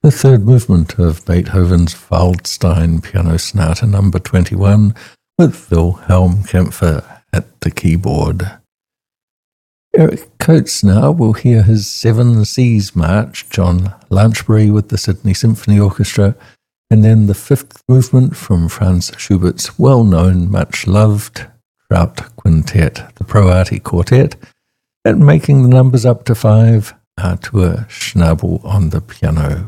The third movement of Beethoven's Waldstein Piano Sonata No. 21 with Wilhelm Kempfer at the keyboard. Eric Coates now will hear his Seven Seas March, John Lanchbury with the Sydney Symphony Orchestra, and then the fifth movement from Franz Schubert's well-known, much-loved Trout Quintet, the Pro Arte Quartet, and making the numbers up to 5, Artur Schnabel on the piano.